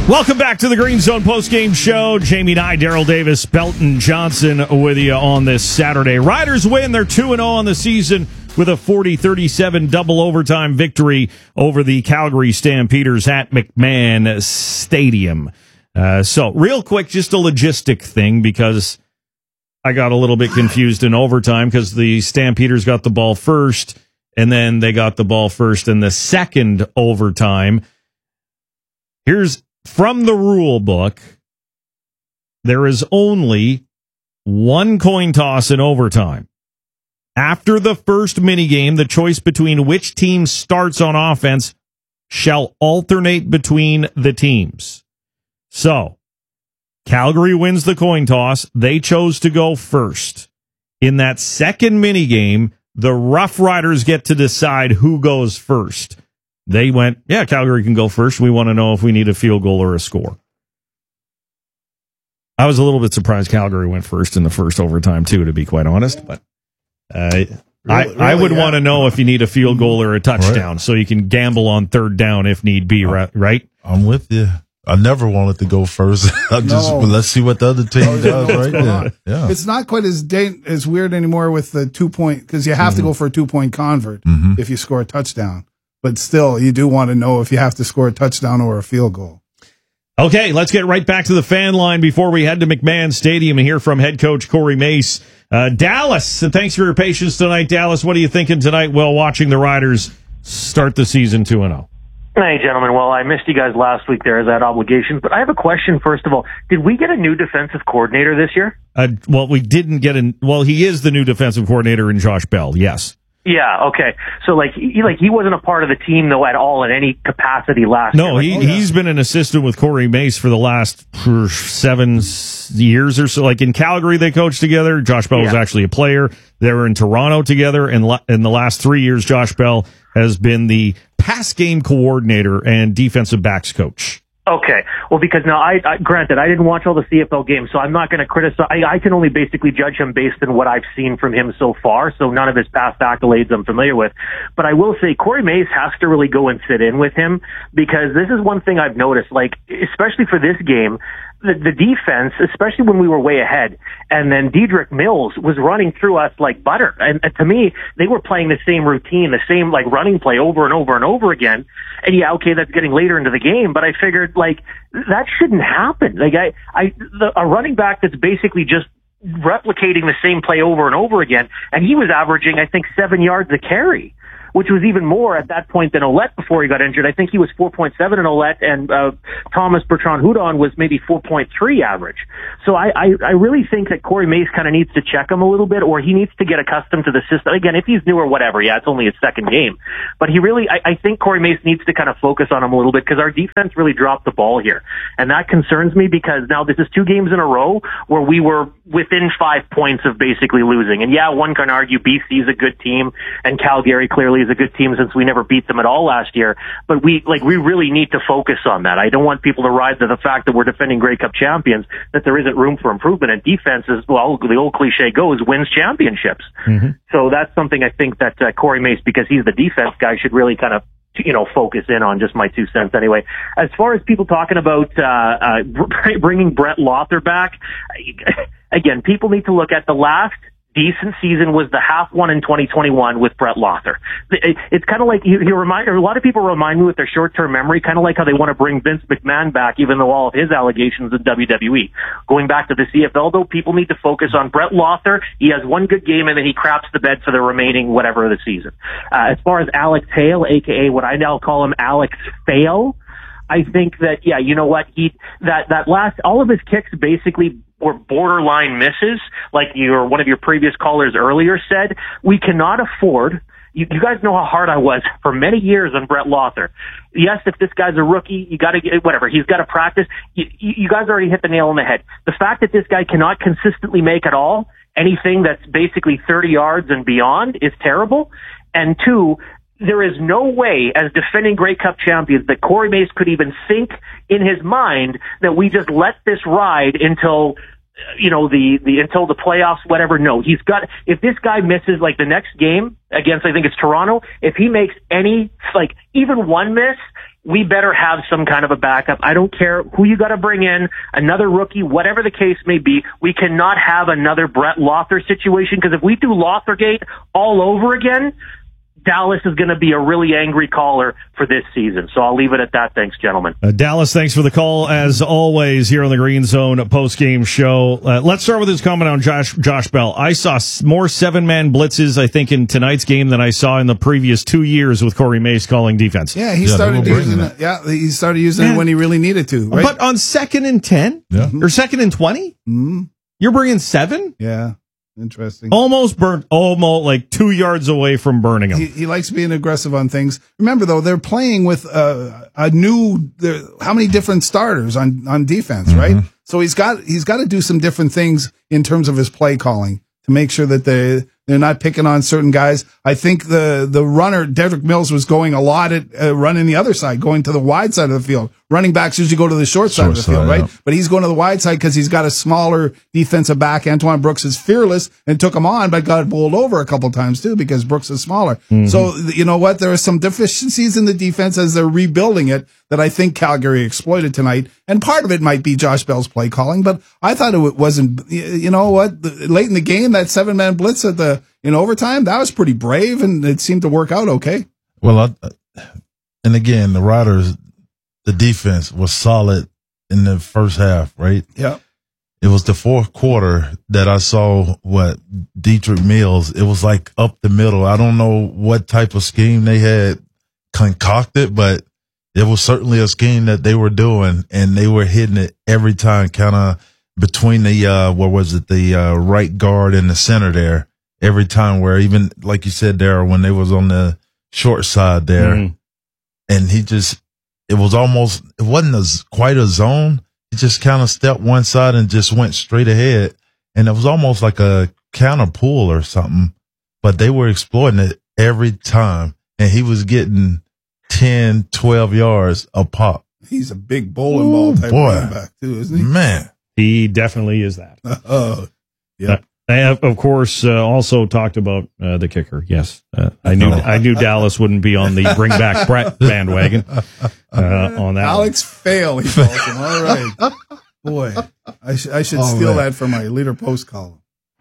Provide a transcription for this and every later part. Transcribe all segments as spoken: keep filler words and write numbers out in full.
Welcome back to the Green Zone postgame show. Jamie Nye, Daryl Davis, Belton Johnson with you on this Saturday. Riders win. They're two and oh on the season with a forty thirty-seven double overtime victory over the Calgary Stampeders at McMahon Stadium. Uh, so, real quick, just a logistic thing, because I got a little bit confused in overtime because the Stampeders got the ball first, and then they got the ball first in the second overtime. Here's from the rule book, there is only one coin toss in overtime. After the first minigame, the choice between which team starts on offense shall alternate between the teams. So, Calgary wins the coin toss. They chose to go first. In that second minigame, the Rough Riders get to decide who goes first. They went, yeah, Calgary can go first. We want to know if we need a field goal or a score. I was a little bit surprised Calgary went first in the first overtime, too, to be quite honest. But uh, really, I, really, I would yeah. want to know if you need a field goal or a touchdown, right, so you can gamble on third down if need be, I'm, right? I'm with you. I never wanted to go first. I just no. Let's see what the other team oh, does right there. Yeah. It's not quite as da- as weird anymore with the two point, because you have mm-hmm. to go for a two point convert mm-hmm. if you score a touchdown. But still, you do want to know if you have to score a touchdown or a field goal. Okay, let's get right back to the fan line before we head to McMahon Stadium and hear from head coach Corey Mace. Uh, Dallas, and thanks for your patience tonight, Dallas. What are you thinking tonight while watching the Riders start the season two and oh? Hey, gentlemen. Well, I missed you guys last week there as I had obligations, but I have a question, first of all. Did we get a new defensive coordinator this year? Uh, well, we didn't get an. Well, he is the new defensive coordinator in Josh Bell, yes. Yeah, okay. So, like, he, like he wasn't a part of the team, though, at all in any capacity last no, year. No, like, he, he's been an assistant with Corey Mace for the last for seven years or so. Like, in Calgary, they coached together. Josh Bell yeah. was actually a player. They were in Toronto together. And la- in the last three years, Josh Bell has been the pass game coordinator and defensive backs coach. Okay. Well, because now, I, I granted, I didn't watch all the C F L games, so I'm not going to criticize. I, I can only basically judge him based on what I've seen from him so far, so none of his past accolades I'm familiar with. But I will say Corey Mace has to really go and sit in with him, because this is one thing I've noticed, like, especially for this game, the, the defense, especially when we were way ahead, and then Dedrick Mills was running through us like butter. And, and to me, they were playing the same routine, the same like running play over and over and over again. And yeah, okay, that's getting later into the game, but I figured like that shouldn't happen. Like I, I, the, a running back that's basically just replicating the same play over and over again, and he was averaging, I think, seven yards a carry, which was even more at that point than Ouellette before he got injured. I think he was four point seven in Ouellette, and uh, Thomas Bertrand-Hudon was maybe four point three average. So I, I, I really think that Corey Mace kind of needs to check him a little bit, or he needs to get accustomed to the system. Again, if he's new or whatever, yeah, it's only his second game. But he really, I, I think Corey Mace needs to kind of focus on him a little bit, because our defense really dropped the ball here. And that concerns me, because now this is two games in a row where we were within five points of basically losing. And yeah, one can argue B C is a good team, and Calgary clearly is a good team since we never beat them at all last year. But we, like, we really need to focus on that. I don't want people to ride to the fact that we're defending Grey Cup champions, that there isn't room for improvement. And defense is, well, the old cliche goes, wins championships. Mm-hmm. So that's something I think that uh, Corey Mace, because he's the defense guy, should really kind of, you know, focus in on. Just my two cents anyway. As far as people talking about uh, uh bringing Brett Lothar back, again, people need to look at the last decent season was the half one in twenty twenty-one with Brett Lothar. It, it's kind of like you, you remind a lot of people remind me with their short-term memory, kind of like how they want to bring Vince McMahon back, even though all of his allegations in W W E. Going back to the C F L, though, people need to focus on Brett Lothar. He has one good game, and then he craps the bed for the remaining whatever of the season. Uh, as far as Alex Hale, aka what I now call him Alex Fail, I think that, yeah, you know what, he that that last all of his kicks basically were borderline misses, like your one of your previous callers earlier said. We cannot afford. You, you guys know how hard I was for many years on Brett Lothar. Yes, if this guy's a rookie, you got to get whatever. He's got to practice. You, you guys already hit the nail on the head. The fact that this guy cannot consistently make at all anything that's basically thirty yards and beyond is terrible. And two, there is no way, as defending Grey Cup champions, that Corey Mace could even think in his mind that we just let this ride until, you know, the, the, until the playoffs, whatever. No, he's got, if this guy misses like the next game against, I think it's Toronto, if he makes any, like even one miss, we better have some kind of a backup. I don't care who you got to bring in, another rookie, whatever the case may be. We cannot have another Brett Lothar situation, because if we do Lothargate all over again, Dallas is going to be a really angry caller for this season. So I'll leave it at that. Thanks, gentlemen. Uh, Dallas, thanks for the call, as always, here on the Green Zone post-game show. Uh, let's start with his comment on Josh Josh Bell. I saw more seven-man blitzes, I think, in tonight's game than I saw in the previous two years with Corey Mace calling defense. Yeah, he Yeah, started they were using bringing it. Yeah, he started using Yeah. it when he really needed to. Right? But on second and ten? Yeah. Or second and twenty? Mhm. You're bringing seven? Yeah, interesting. Almost burnt, almost like two yards away from burning him. He, he likes being aggressive on things. Remember, though, they're playing with uh, a new. there- How many different starters on on defense, Mm-hmm. right? So he's got he's got to do some different things in terms of his play calling to make sure that they they're not picking on certain guys. I think the the runner Dedrick Mills was going a lot at uh, running the other side, going to the wide side of the field. Running backs usually go to the short side Short of the side, field, right? yeah. But he's going to the wide side because he's got a smaller defensive back. Antoine Brooks is fearless and took him on, but got bowled over a couple times too because Brooks is smaller. So, you know what? There are some deficiencies in the defense as they're rebuilding it that I think Calgary exploited tonight. And part of it might be Josh Bell's play calling, but I thought it wasn't, you know what? The- Late in the game, that seven man blitz at the, in overtime, that was pretty brave and it seemed to work out okay. Well, I, and again, the Riders, the defense was solid in the first half, right? Yeah. It was the fourth quarter that I saw what Dedrick Mills, it was like up the middle. I don't know what type of scheme they had concocted, but it was certainly a scheme that they were doing, and they were hitting it every time, kind of between the, uh, what was it, the uh, right guard and the center there, every time, where even, like you said there, when they was on the short side there, Mhm. and he just, it was almost, it wasn't a, quite a zone. He just kind of stepped one side and just went straight ahead. And it was almost like a counter pull or something, but they were exploiting it every time. And he was getting ten, twelve yards a pop. He's a big bowling ball Ooh, type boy. running back too, isn't he? Man. He definitely is that. Oh, yeah. I have, of course, uh, also talked about uh, the kicker. Yes, uh, I knew I knew Dallas wouldn't be on the bring back Brett bandwagon uh, on that. Alex Fail, he calls him. All right. Boy, I, sh- I should Oh, steal man. that for my leader post column.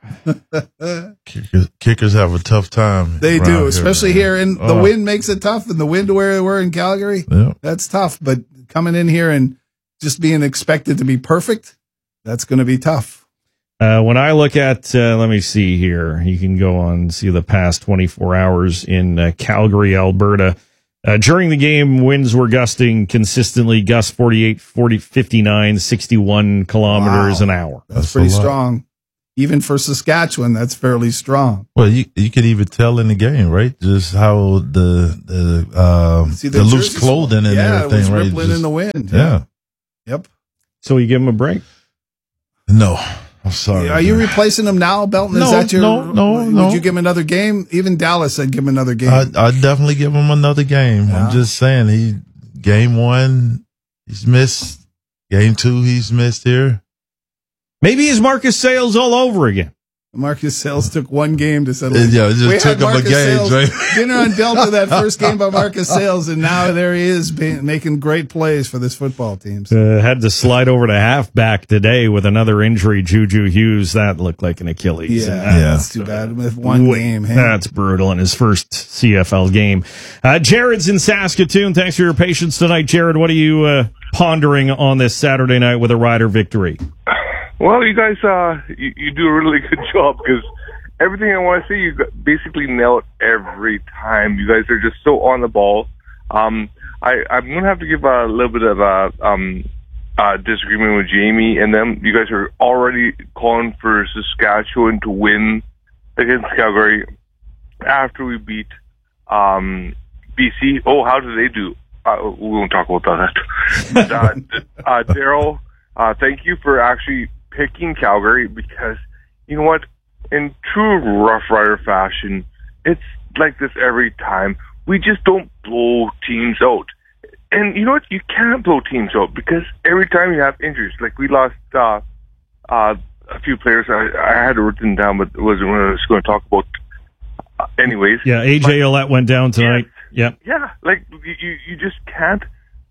Kickers, kickers have a tough time. They around do, especially man. here. And the Oh, wind makes it tough, and the wind where we're in Calgary, yeah. that's tough. But coming in here and just being expected to be perfect, that's going to be tough. Uh, when I look at, uh, let me see here, you can go on and see the past twenty-four hours in uh, Calgary, Alberta. Uh, during the game, winds were gusting consistently, gusts forty-eight, forty, fifty-nine, sixty-one kilometers Wow. an hour. That's, That's pretty a lot. strong. Even for Saskatchewan, that's fairly strong. Well, you you could even tell in the game, right? Just how the the um, See the, loose jerseys- clothing and yeah, everything, it was right? rippling Just- in the wind. yeah. Yep. So you give him a break. No, I'm sorry. Are you man. replacing him now, Belton? Is No, that your? no, no, would no. you give him another game? Even Dallas said give him another game. I I definitely give him another game. Yeah. I'm just saying, he game one, he's missed. Game two, he's missed here. Maybe he's Marcus Sales all over again. Marcus Sales took one game to settle. Yeah, it just We took had him a Marcus game, Sales right? dinner on Delta that first game by Marcus Sales, and now there he is being, making great plays for this football team. So, Uh, had to slide over to halfback today with another injury. Juju Hughes, that looked like an Achilles. yeah, And Yeah. that's too bad. With one Wait, game, hey? That's brutal in his first C F L game. Uh, Jared's in Saskatoon. Thanks for your patience tonight, Jared. What are you uh, pondering on this Saturday night with a Rider victory? Well, you guys, uh, you, you do a really good job because everything I want to say, you basically nail it every time. You guys are just so on the ball. Um, I, I'm going to have to give a little bit of a um, uh, disagreement with Jamie and them. You guys are already calling for Saskatchewan to win against Calgary after we beat um, B C. Oh, how did they do? Uh, we won't talk about that. But, uh, uh, Daryl, uh, thank you for actually picking Calgary because, you know what, in true Rough Rider fashion, it's like this every time. We just don't blow teams out. And you know what? You can't blow teams out because every time you have injuries, like we lost uh, uh, a few players. I, I had it written down, but it wasn't what I was going to talk about. Uh, anyways. Yeah, A J Olette went down tonight. Yep. Yeah, like you, you just can't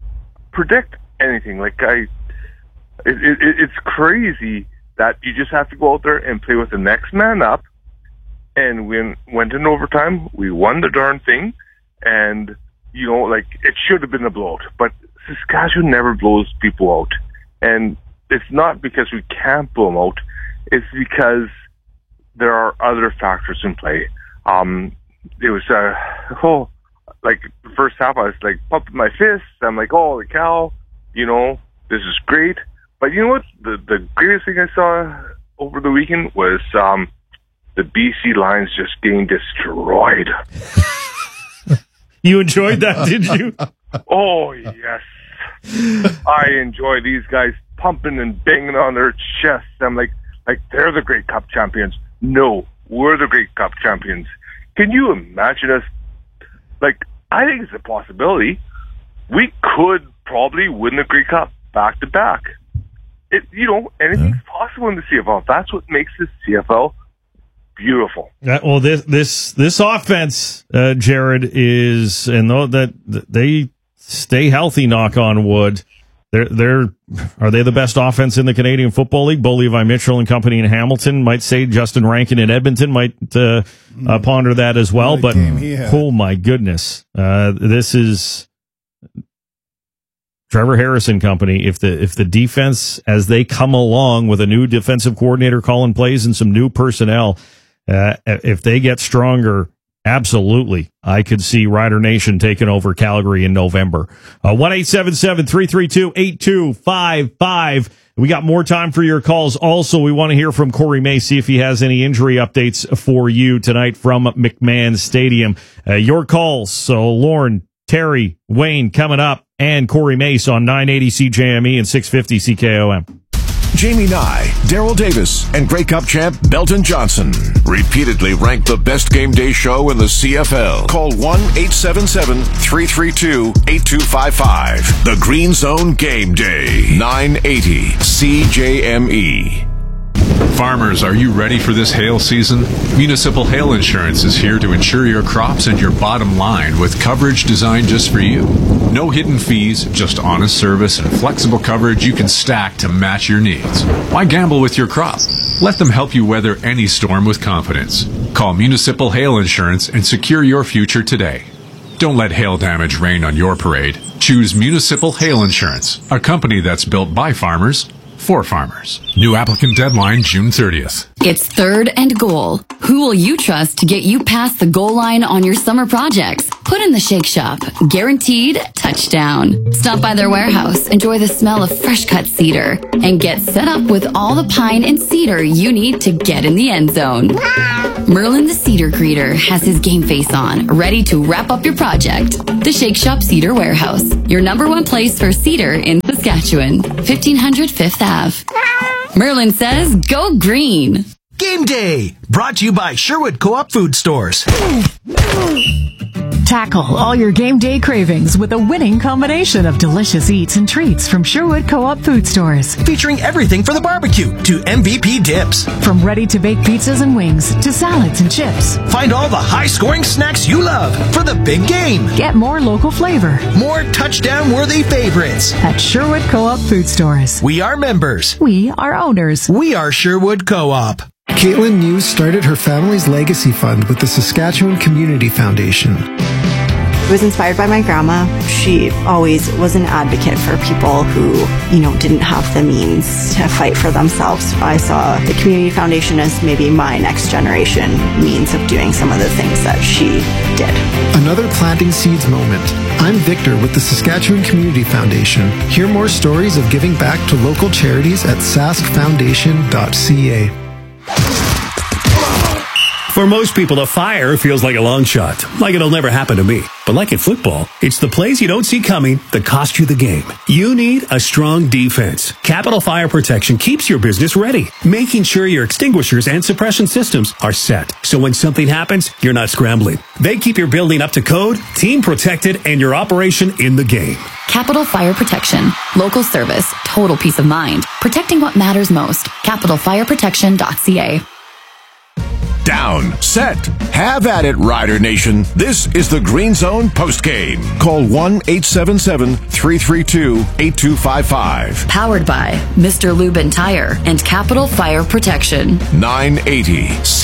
predict anything. Like I, it, it, it's crazy that you just have to go out there and play with the next man up. And we went in overtime. We won the darn thing. And, you know, like, it should have been a blowout. But Saskatchewan never blows people out. And it's not because we can't blow them out. It's because there are other factors in play. Um, it was, uh, oh, like, the first half, I was, like, pumping my fists. I'm like, holy cow, you know, this is great. But you know what? The, the greatest thing I saw over the weekend was, um, the B C Lions just getting destroyed. You enjoyed that, did you? Oh, yes. I enjoy these guys pumping and banging on their chests. I'm like, like they're the Grey Cup champions. No, we're the Grey Cup champions. Can you imagine us? Like, I think it's a possibility. We could probably win the Grey Cup back to back. It, you know, anything's yeah. possible in the C F L. That's what makes the C F L beautiful. Uh, well, this this this offense, uh, Jared, is, and though that they stay healthy, knock on wood, they're they're are they the best offense in the Canadian Football League? Bo Levi Mitchell and company in Hamilton might say. Justin Rankin in Edmonton might uh, uh, ponder that as well. But oh my goodness, uh, this is Trevor Harrison company. If the if the defense, as they come along with a new defensive coordinator calling plays and some new personnel, uh, if they get stronger, absolutely, I could see Rider Nation taking over Calgary in November. Uh, one eight seven seven, three three two, eight two five five. We got more time for your calls. Also, we want to hear from Corey May, see if he has any injury updates for you tonight from McMahon Stadium. Uh, your calls. So, Lauren, Terry, Wayne coming up, and Corey Mace on nine eighty C J M E and six fifty C K O M. Jamie Nye, Daryl Davis, and Grey Cup champ Belton Johnson. Repeatedly ranked the best game day show in the C F L. Call one eight seven seven, three three two, eight two five five. The Green Zone Game Day. nine eighty C J M E. Farmers, are you ready for this hail season? Municipal Hail Insurance is here to insure your crops and your bottom line with coverage designed just for you. No hidden fees, just honest service and flexible coverage you can stack to match your needs. Why gamble with your crop? Let them help you weather any storm with confidence. Call Municipal Hail Insurance and secure your future today. Don't let hail damage rain on your parade. Choose Municipal Hail Insurance, a company that's built by farmers, for farmers. New applicant deadline June thirtieth. It's third and goal. Who will you trust to get you past the goal line on your summer projects? Put in the Shake Shop. Guaranteed touchdown. Stop by their warehouse, enjoy the smell of fresh cut cedar, and get set up with all the pine and cedar you need to get in the end zone. Merlin the Cedar Greeter has his game face on, ready to wrap up your project. The Shake Shop Cedar Warehouse, your number one place for cedar in Saskatchewan. fifteen hundred Fifth Avenue. Merlin says, go green. Game Day, brought to you by Sherwood Co-op Food Stores. Tackle all your game day cravings with a winning combination of delicious eats and treats from Sherwood Co-op Food Stores. Featuring everything for the barbecue to M V P dips. From ready-to-bake pizzas and wings to salads and chips. Find all the high-scoring snacks you love for the big game. Get more local flavor. More touchdown-worthy favorites. At Sherwood Co-op Food Stores. We are members. We are owners. We are Sherwood Co-op. Caitlin News started her family's legacy fund with the Saskatchewan Community Foundation. I was inspired by my grandma. She always was an advocate for people who, you know, didn't have the means to fight for themselves. I saw the Community Foundation as maybe my next generation means of doing some of the things that she did. Another planting seeds moment. I'm Victor with the Saskatchewan Community Foundation. Hear more stories of giving back to local charities at sask foundation dot c a. For most people, a fire feels like a long shot, like it'll never happen to me. But like in football, it's the plays you don't see coming that cost you the game. You need a strong defense. Capital Fire Protection keeps your business ready, making sure your extinguishers and suppression systems are set. So when something happens, you're not scrambling. They keep your building up to code, team protected, and your operation in the game. Capital Fire Protection. Local service. Total peace of mind. Protecting what matters most. capital fire protection dot c a. down, set. Have at it, Rider Nation. This is the Green Zone postgame. Call one eight seven seven, three three two, eight two five five. Powered by Mister Lubin Tire and Capital Fire Protection. nine eighty